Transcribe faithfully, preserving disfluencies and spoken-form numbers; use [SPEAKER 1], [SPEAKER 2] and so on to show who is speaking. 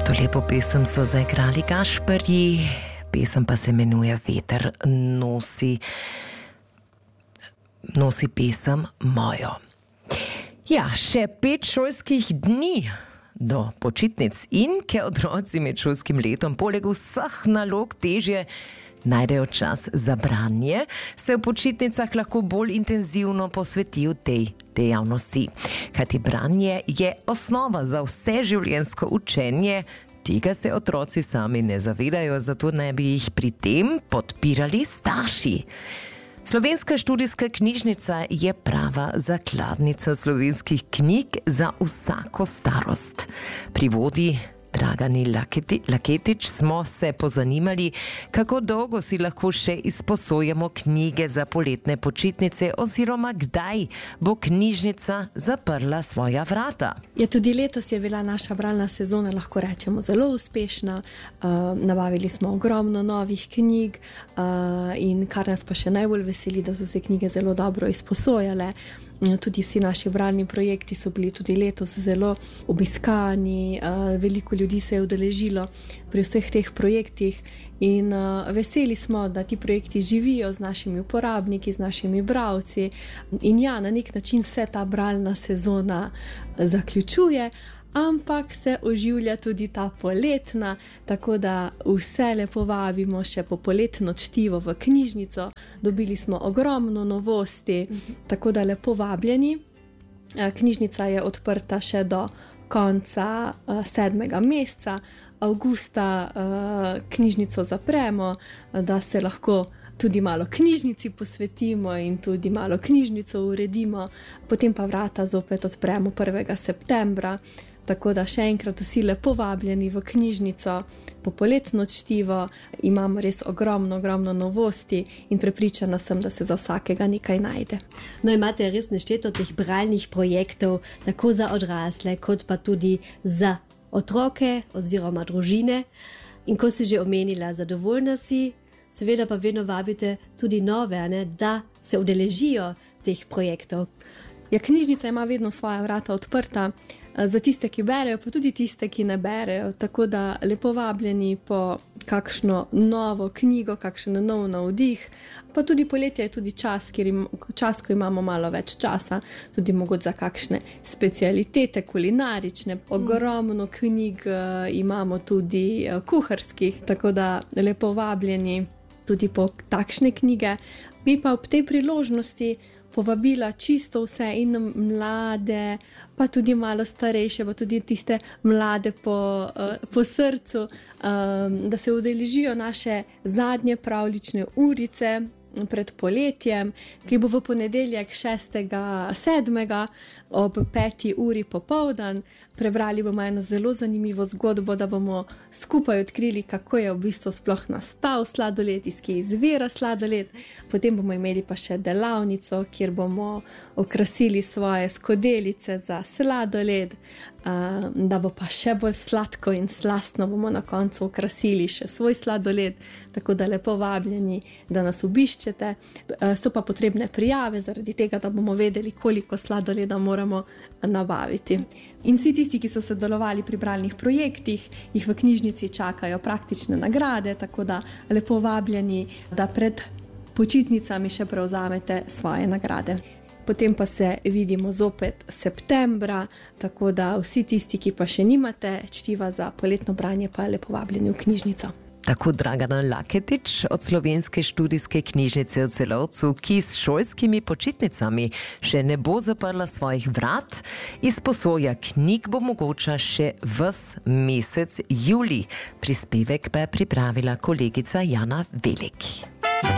[SPEAKER 1] To lepo pesem so zaigrali Gašperji, pesem pa se imenuje Veter nosi, nosi pesem mojo. Ja, še pet šolskih dni do počitnic in ker otroci med šolskim letom poleg vseh nalog težje najdejo čas za branje, se v počitnicah lahko bolj intenzivno posvetijo tej dejavnosti. Kajti branje je osnova za vse življenjsko učenje, tega se otroci sami ne zavedajo, zato naj bi jih pri tem podpirali starši. Slovenska študijska knjižnica je prava zakladnica slovenskih knjig za vsako starost. Pri vodji Dragani Laketi, Laketič smo se pozanimali, kako dolgo si lahko še izposojamo knjige za poletne počitnice oziroma kdaj bo knjižnica zaprla svoja vrata.
[SPEAKER 2] Ja, tudi letos je bila naša bralna sezona, lahko rečemo, zelo uspešna. Uh, nabavili smo ogromno novih knjig uh, in kar nas pa še najbolj veseli, da so se knjige zelo dobro izposojale. Tudi vsi naši bralni projekti so bili tudi letos zelo obiskani, veliko ljudi se je udeležilo pri vseh teh projektih in veseli smo, da ti projekti živijo z našimi uporabniki, z našimi bralci in ja, na nek način se ta bralna sezona zaključuje, ampak se oživlja tudi ta poletna, tako da vse lepo vabimo še po poletno čtivo v knjižnico. Dobili smo ogromno novosti, tako da lepo vabljeni. Knjižnica je odprta še do konca sedmega meseca. Avgusta knjižnico zapremo, da se lahko tudi malo knjižnici posvetimo in tudi malo knjižnico uredimo. Potem pa vrata zopet odpremo prvega septembra. Tako da še enkrat vsi lepo vabljeni v knjižnico po poletno čtivo. Imamo res ogromno, ogromno novosti in prepričana sem, da se za vsakega nekaj najde.
[SPEAKER 3] No, imate res nešteto teh bralnih projektov, tako za odrasle, kot pa tudi za otroke oziroma družine. In ko si že omenila, zadovoljna si, seveda pa vedno vabite tudi nove, ne, da se udeležijo teh projektov. Ja, knjižnica ima vedno svoja vrata odprta, za tiste, ki berejo, pa tudi tiste, ki ne berejo, tako da lepo vabljeni po kakšno novo knjigo, kakšen nov navdih, pa tudi poletje je tudi čas, kjer im, čas, ko imamo malo več časa, tudi mogoče za kakšne specialitete kulinarične, ogromno knjig imamo tudi kuharskih, tako da lepo vabljeni tudi po takšne knjige. Bi pa ob tej priložnosti povabila čisto vse in mlade, pa tudi malo starejše, pa tudi tiste mlade po, uh, po srcu, um, da se udeležijo naše zadnje pravljične urice pred poletjem, ki bo v ponedeljek šestega sedmega ob peti uri popoldan. Prebrali bomo eno zelo zanimivo zgodbo, da bomo skupaj odkrili, kako je v bistvu sploh nastal sladoled, iz kje izvira sladoled. Potem bomo imeli pa še delavnico, kjer bomo okrasili svoje skodelice za sladoled, da bo pa še bolj sladko in slastno, bomo na koncu okrasili še svoj sladoled, tako da lepo vabljeni, da nas obiščete. So pa potrebne prijave, zaradi tega, da bomo vedeli, koliko sladoleda moramo nabaviti. In vsi tisti, ki so sodelovali pri bralnih projektih, jih v knjižnici čakajo praktične nagrade, tako da lepo vabljeni, da pred počitnicami še prevzamete svoje nagrade. Potem pa se vidimo zopet septembra, tako da vsi tisti, ki pa še nimate čtiva za poletno branje, pa lepo vabljeni v knjižnico.
[SPEAKER 1] Tako Dragana Laketič od Slovenske študijske knjižnice v Celovcu, ki s šolskimi počitnicami še ne bo zaprla svojih vrat, izposoja knjig bo mogoča še ves mesec julij. Prispevek pa je pripravila kolegica Jana Velik.